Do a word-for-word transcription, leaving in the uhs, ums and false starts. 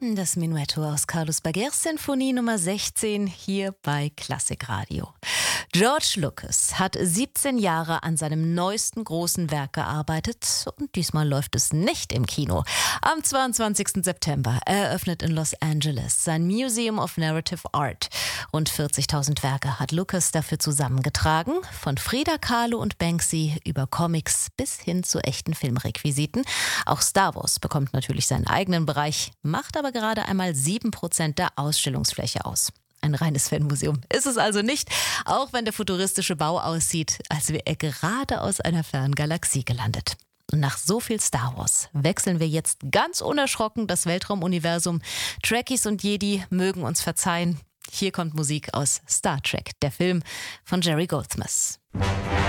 Das Menuetto aus Carlos Bagers Sinfonie Nummer sechzehn hier bei Klassikradio. George Lucas hat siebzehn Jahre an seinem neuesten großen Werk gearbeitet und diesmal läuft es nicht im Kino. Am zweiundzwanzigsten September eröffnet in Los Angeles sein Museum of Narrative Art. Rund vierzigtausend Werke hat Lucas dafür zusammengetragen, von Frida Kahlo und Banksy über Comics bis hin zu echten Filmrequisiten. Auch Star Wars bekommt natürlich seinen eigenen Bereich, macht aber gerade einmal sieben Prozent der Ausstellungsfläche aus. Ein reines Fanmuseum ist es also nicht, auch wenn der futuristische Bau aussieht, als wäre er gerade aus einer fernen Galaxie gelandet. Und nach so viel Star Wars wechseln wir jetzt ganz unerschrocken das Weltraumuniversum. Trekkies und Jedi mögen uns verzeihen. Hier kommt Musik aus Star Trek, der Film von Jerry Goldsmith.